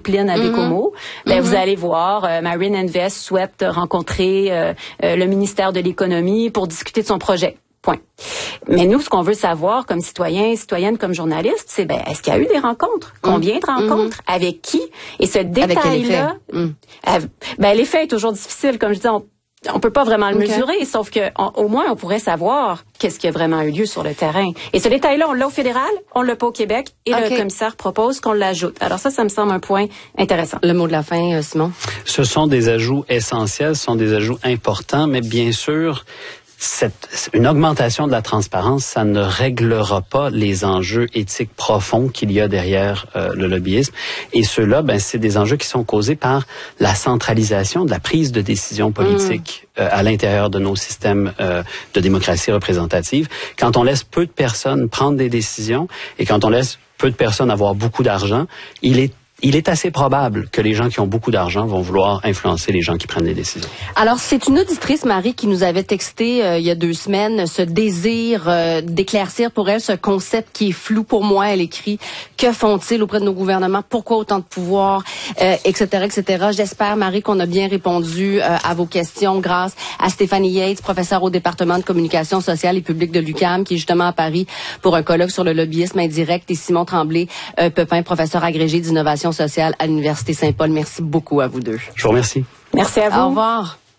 discipline à Baie-Comeau, vous allez voir, Marianne Enves souhaite rencontrer le ministère de l'Économie pour discuter de son projet. Point. Mais nous, ce qu'on veut savoir comme citoyens, citoyennes, comme journalistes, c'est est-ce qu'il y a eu des rencontres? Combien de rencontres? Avec qui? Et ce détail-là, l'effet est toujours difficile. Comme je dis, on peut pas vraiment le mesurer, sauf que au moins on pourrait savoir qu'est-ce qui a vraiment eu lieu sur le terrain. Et ce détail-là, on l'a au fédéral, on l'a pas au Québec, et le commissaire propose qu'on l'ajoute. Alors ça me semble un point intéressant. Le mot de la fin, Simon. Ce sont des ajouts essentiels, ce sont des ajouts importants, mais bien sûr, une augmentation de la transparence, ça ne réglera pas les enjeux éthiques profonds qu'il y a derrière le lobbyisme. Et ceux-là, c'est des enjeux qui sont causés par la centralisation de la prise de décision politique à l'intérieur de nos systèmes de démocratie représentative. Quand on laisse peu de personnes prendre des décisions et quand on laisse peu de personnes avoir beaucoup d'argent, il est assez probable que les gens qui ont beaucoup d'argent vont vouloir influencer les gens qui prennent les décisions. Alors, c'est une auditrice, Marie, qui nous avait texté il y a 2 semaines ce désir d'éclaircir pour elle ce concept qui est flou pour moi. Elle écrit « Que font-ils auprès de nos gouvernements? Pourquoi autant de pouvoir? » etc., etc. J'espère, Marie, qu'on a bien répondu à vos questions grâce à Stéphanie Yates, professeure au département de communication sociale et publique de l'UQAM, qui est justement à Paris pour un colloque sur le lobbyisme indirect, et Simon Tremblay-Pepin, professeur agrégé d'innovation sociale à l'Université Saint-Paul. Merci beaucoup à vous deux. Je vous remercie. Merci à vous. Au revoir.